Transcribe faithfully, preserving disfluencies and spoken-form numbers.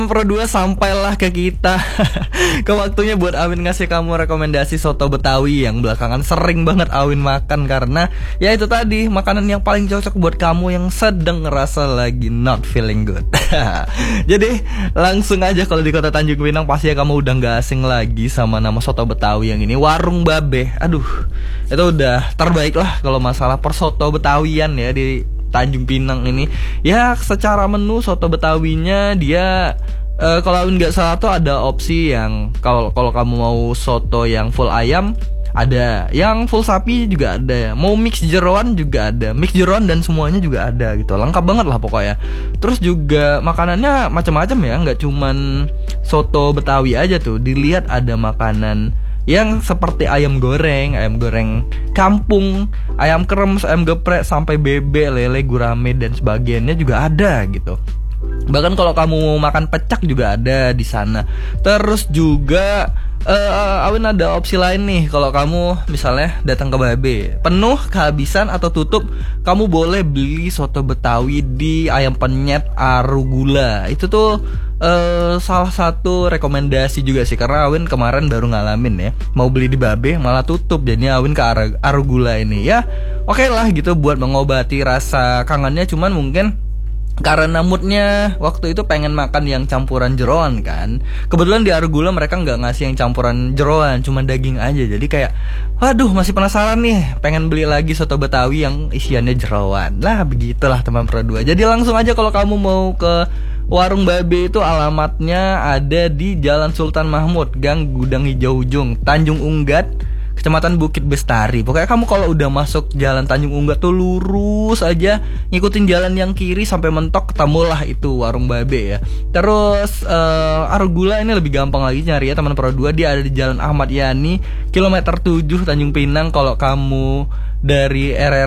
Pro dua sampailah ke kita. Ke waktunya buat Awin ngasih kamu rekomendasi soto Betawi yang belakangan sering banget Awin makan. Karena ya itu tadi, makanan yang paling cocok buat kamu yang sedang ngerasa lagi not feeling good. Jadi langsung aja, kalau di kota Tanjung Pinang pasti ya kamu udah gak asing lagi sama nama soto Betawi yang ini, Warung Babe. Aduh, itu udah terbaik lah kalau masalah persoto Betawian ya di Tanjung Pinang ini. Ya secara menu soto Betawinya dia uh, kalau nggak salah tuh ada opsi yang kalau kalau kamu mau soto yang full ayam ada, yang full sapi juga ada, mau mix jeroan juga ada, mix jeroan dan semuanya juga ada gitu, lengkap banget lah pokoknya. Terus juga makanannya macam-macam ya, nggak cuman soto Betawi aja tuh, dilihat ada makanan yang seperti ayam goreng, ayam goreng kampung, ayam kremes, ayam geprek, sampai bebek, lele, gurame dan sebagainya juga ada gitu. Bahkan kalau kamu mau makan pecak juga ada di sana. Terus juga uh, Awin ada opsi lain nih, kalau kamu misalnya datang ke Babe penuh, kehabisan atau tutup, kamu boleh beli soto Betawi di Ayam Penyet Arugula. Itu tuh Uh, salah satu rekomendasi juga sih, karena Awin kemarin baru ngalamin ya, mau beli di Babe malah tutup, jadi Awin ke Ar- Arugula ini. Ya oke okay lah gitu buat mengobati rasa kangennya. Cuman mungkin karena moodnya waktu itu pengen makan yang campuran jeroan kan, kebetulan di Arugula mereka nggak ngasih yang campuran jeroan, cuma daging aja. Jadi kayak waduh, masih penasaran nih, pengen beli lagi soto Betawi yang isiannya jeroan. Lah begitulah teman Pro dua. Jadi langsung aja kalau kamu mau ke Warung Babe itu alamatnya ada di Jalan Sultan Mahmud, Gang Gudang Hijau Ujung, Tanjung Unggat, Kecamatan Bukit Bestari. Pokoknya kamu kalau udah masuk Jalan Tanjung Unggat tuh lurus aja, ngikutin jalan yang kiri sampai mentok, ketemulah itu Warung Babe ya. Terus uh, Arugula ini lebih gampang lagi nyari ya teman Pro dua, dia ada di Jalan Ahmad Yani, kilometer tujuh Tanjung Pinang. Kalau kamu dari R R